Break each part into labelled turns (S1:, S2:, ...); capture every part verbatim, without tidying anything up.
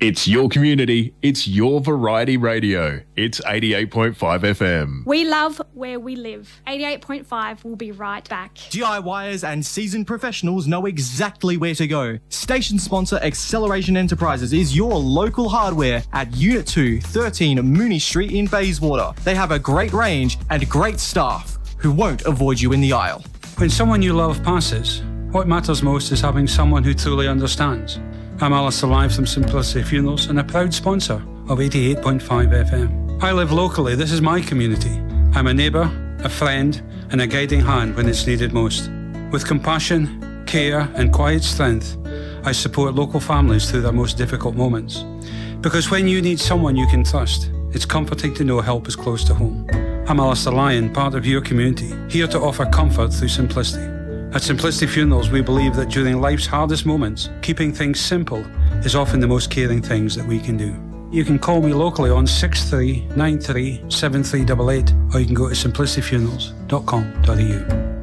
S1: It's your community. It's your variety radio. It's eighty-eight point five F M.
S2: We love where we live. eighty-eight point five will be right back.
S3: DIYers and seasoned professionals know exactly where to go. Station sponsor Acceleration Enterprises is your local hardware at Unit two, thirteen Mooney Street in Bayswater. They have a great range and great staff who won't avoid you in the aisle.
S4: When someone you love passes, what matters most is having someone who truly understands. I'm Alistair Live from Simplicity Funerals and a proud sponsor of eighty-eight point five F M. I live locally. This is my community. I'm a neighbour, a friend, and a guiding hand when it's needed most. With compassion, care, and quiet strength, I support local families through their most difficult moments. Because when you need someone you can trust, it's comforting to know help is close to home. I'm Alistair Lyon, part of your community, here to offer comfort through simplicity. At Simplicity Funerals, we believe that during life's hardest moments, keeping things simple is often the most caring things that we can do. You can call me locally on six three nine three seven three eight eight, or you can go to simplicity funerals dot com dot a u.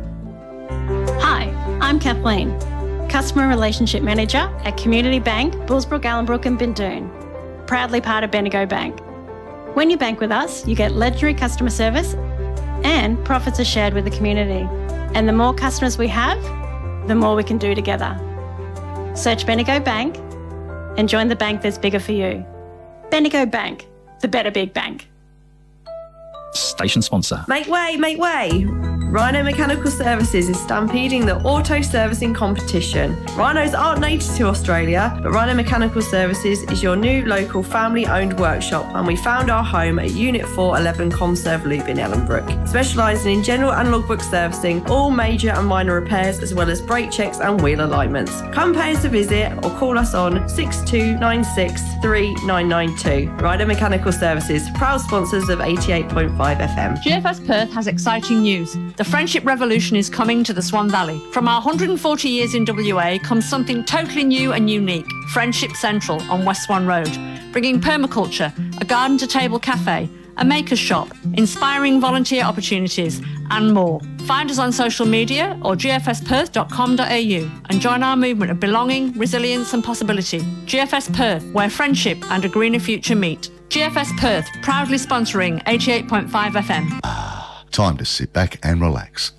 S2: Hi, I'm Kathleen, Customer Relationship Manager at Community Bank, Bullsbrook, Allenbrook and Bindoon, proudly part of Bendigo Bank. When you bank with us, you get legendary customer service and profits are shared with the community. And the more customers we have, the more we can do together. Search Bendigo Bank and join the bank that's bigger for you. Bendigo Bank, the better big bank.
S5: Station sponsor.
S6: Make way, make way. Rhino Mechanical Services is stampeding the auto servicing competition. Rhinos aren't native to Australia, but Rhino Mechanical Services is your new local family-owned workshop, and we found our home at Unit four eleven Comserve Loop in Ellenbrook, specialising in general and logbook servicing, all major and minor repairs, as well as brake checks and wheel alignments. Come pay us a visit or call us on six two nine six three nine nine two. Rhino Mechanical Services, proud sponsors of eighty-eight point five F M.
S7: G F S Perth has exciting news. The Friendship Revolution is coming to the Swan Valley. From our one hundred forty years in W A comes something totally new and unique. Friendship Central on West Swan Road, bringing permaculture, a garden-to-table cafe, a maker's shop, inspiring volunteer opportunities, and more. Find us on social media or g f s perth dot com dot a u and join our movement of belonging, resilience and possibility. G F S Perth, where friendship and a greener future meet. G F S Perth, proudly sponsoring eighty-eight point five F M.
S8: Time to sit back and relax.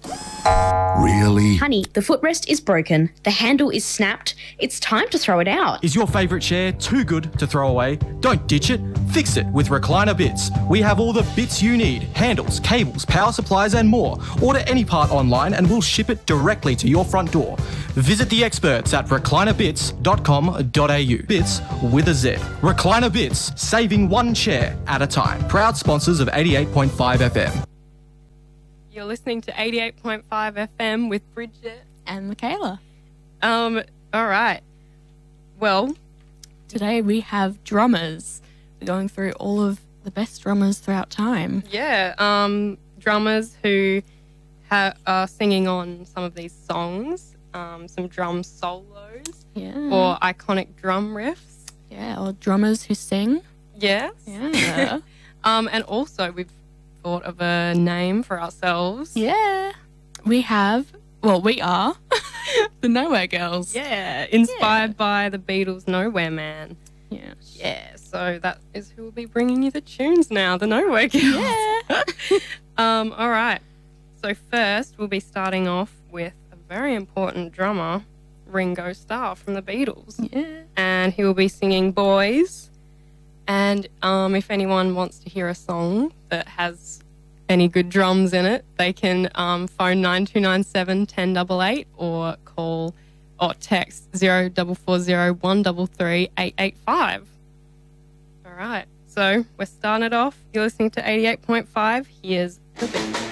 S8: Really?
S9: Honey, the footrest is broken. The handle is snapped. It's time to throw it out.
S3: Is your favourite chair too good to throw away? Don't ditch it. Fix it with Recliner Bits. We have all the bits you need. Handles, cables, power supplies and more. Order any part online and we'll ship it directly to your front door. Visit the experts at recliner bits dot com dot a u. Bits with a Z. Recliner Bits, saving one chair at a time. Proud sponsors of eighty-eight point five F M.
S10: You're listening to eighty-eight point five F M with Bridget
S11: and Michaela.
S10: Um, all right. Well,
S11: today we have drummers. We're going through all of the best drummers throughout time.
S10: Yeah, um, drummers who ha- are singing on some of these songs, um, some drum solos,
S11: yeah,
S10: or iconic drum riffs.
S11: Yeah, or drummers who sing.
S10: Yes.
S11: Yeah.
S10: um, and also we've thought of a name for ourselves.
S11: Yeah. We have, well, we are the Nowhere Girls.
S10: Yeah, inspired yeah. by the Beatles' Nowhere Man.
S11: Yeah.
S10: Yeah, so that is who will be bringing you the tunes now, the Nowhere Girls.
S11: Yeah.
S10: um, all right. So first we'll be starting off with a very important drummer, Ringo Starr from the Beatles.
S11: Yeah.
S10: And he will be singing Boys. And um, if anyone wants to hear a song that has any good drums in it, they can um, phone nine two nine seven, one zero eight eight or call or text zero four four zero, one three three, eight eight five. All right, so we're starting it off. You're listening to eighty-eight point five. Here's The Beat.